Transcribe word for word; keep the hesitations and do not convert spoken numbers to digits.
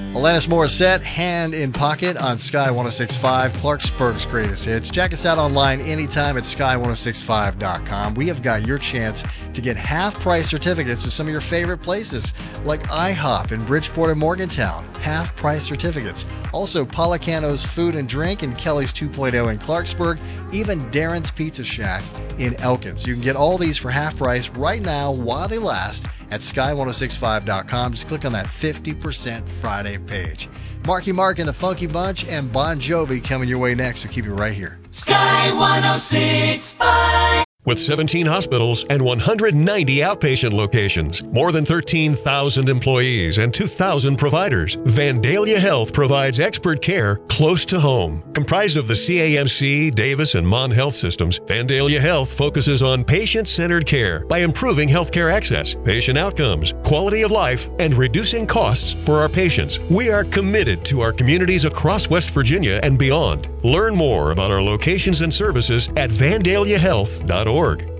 Alanis Morissette, Hand in Pocket on Sky ten sixty-five, Clarksburg's greatest hits. Check us out online anytime at sky ten sixty-five dot com. We have got your chance to get half-price certificates to some of your favorite places, like IHOP in Bridgeport and Morgantown. Half-price certificates. Also, Policano's Food and Drink and Kelly's two point oh in Clarksburg, even Darren's Pizza Shack in Elkins. You can get all these for half price right now while they last at sky ten sixty-five dot com. Just click on that fifty percent Friday page. Marky Mark and the Funky Bunch and Bon Jovi coming your way next, so keep it right here. Sky ten sixty-five. With seventeen hospitals and one hundred ninety outpatient locations, more than thirteen thousand employees, and two thousand providers, Vandalia Health provides expert care close to home. Comprised of the C A M C, Davis, and Mon Health systems, Vandalia Health focuses on patient-centered care by improving healthcare access, patient outcomes, quality of life, and reducing costs for our patients. We are committed to our communities across West Virginia and beyond. Learn more about our locations and services at vandalia health dot org.